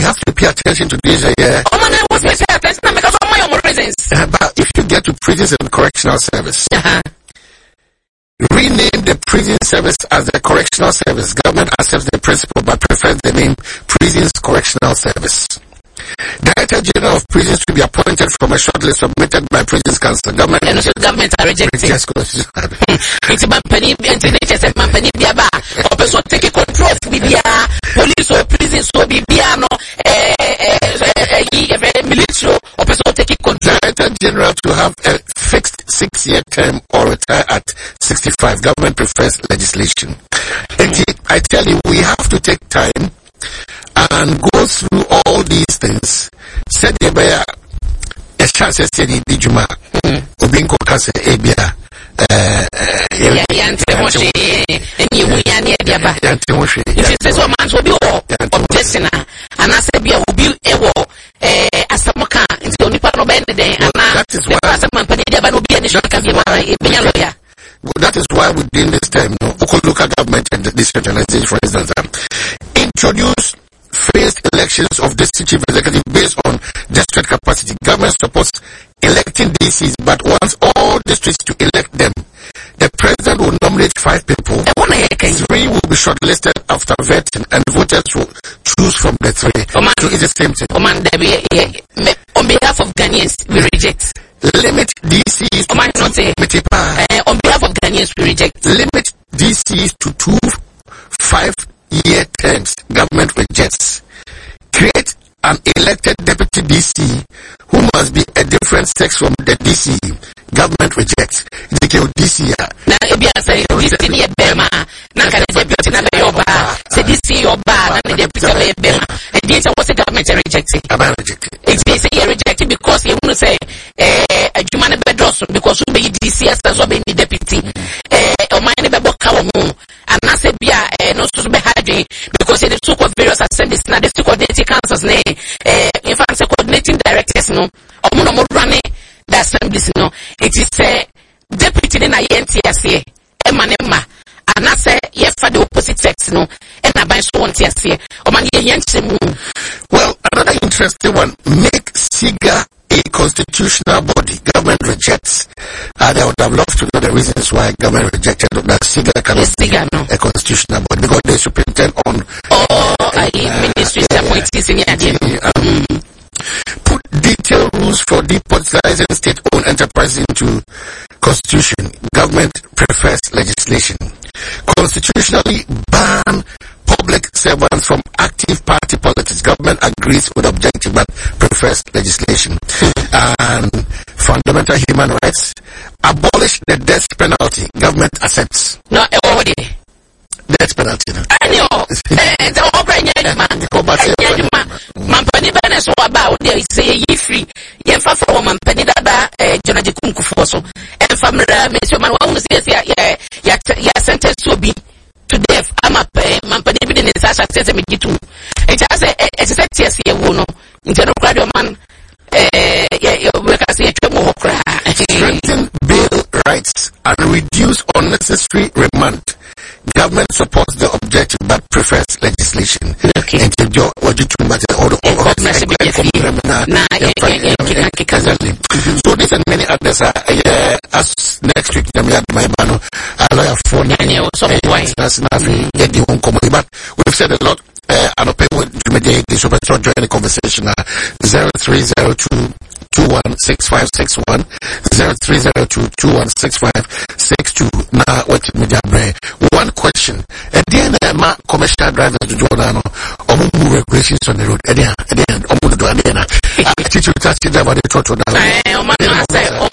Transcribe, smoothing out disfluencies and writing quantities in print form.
have to pay attention to this. But if you get to prisons and correctional service, rename the prison service as the correctional service. Government accepts the principle but prefers the name Prisons Correctional Service. Director General of Prisons to be appointed from a shortlist submitted by Prisons Council. Government are rejecting. It's about penny and take control of police or prisons or military or take control. Director General to have a fixed 6-year term or retire at 65. Government prefers legislation. I tell you, we have to take time and go through all these things. Said the bear a chance to study the Juma. Obinko Kase Abia. That is why within this time, local government and decentralization, for instance, introduce phased elections of district chief executive based on district capacity. Government supports electing DCs, but wants all districts to elect them. The president will nominate 5 people. 3 will be shortlisted after vetting, and voters will choose from the 3. So it's the same thing. On behalf of Ghanaians, we reject. Limit DCs to on behalf of Ghanaians, we reject. Limit DCs to 2 5-year terms. Government rejects. Create an elected deputy DC who must be a different sex from the DC. Government rejects. The DC. Now, if you say DC near Bema, now can deputy na Yoba, say DC Yoba, and the deputy Bema, and this was the government rejecting. I'm rejecting. It's basically rejecting because you want to say a human bedross because you be DC as well be deputy. Or my neighbor Kawamu, and I said, yeah, no to be hiding because it took of various assemblies, now they took coordinating councils, in fact, coordinating directors, no, or more running the assemblies, no, it is a deputy in a NTSA, Emma, and I say, yes, for the opposite sex, no, and I buy so on TSA, or man, well, another interesting one, make SIGA a constitutional body. Government rejects. I would have loved to know the reasons why government rejected that SIGA cannot be a constitutional body because they superintend on ministries appointees in the put detailed rules for depoliticizing state-owned enterprises into constitution. Government prefers legislation. Constitutionally ban public servants from active party politics. Government agrees with objective but prefers legislation. And fundamental human rights. Abolish the death penalty. Government accepts. No, already. Death penalty. Mampani bana so about there say ye free. Ye fa for mampani dada Jonathan Kunkufu so. En famra me so man wa unu say ya sentence to be to death. I'm a mampani bi ne sa say me gitu. E ja say e say ties ye wo no. Nti no kra de man we can say twemo ho kra. Strengthen bail rights and reduce unnecessary remand. Government supports the objective but prefers legislation. Okay. And so this and many others are as next week my man a lawyer for but we've said a lot and pay with the super join the conversation 0302 216561 0302216562 now what media brain. One question. At the end commercial drivers to Jordan or move regulations on the road. At the end, teach you to about the total.